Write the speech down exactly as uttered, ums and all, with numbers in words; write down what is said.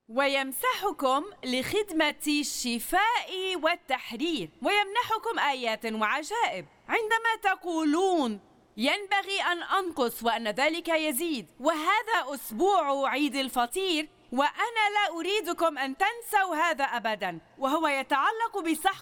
ويمسحكم لخدمة الشفاء والتحرير، ويمنحكم آيات وعجائب. عندما تقولون ينبغي أن أنقص وأن ذلك يزيد، وهذا أسبوع عيد الفطير، وأنا لا أريدكم أن تنسوا هذا أبدا، وهو يتعلق بسحق